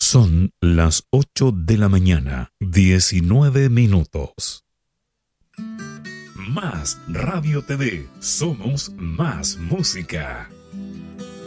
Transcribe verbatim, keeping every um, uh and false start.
Son las ocho de la mañana, diecinueve minutos. Más Radio T V, somos más música.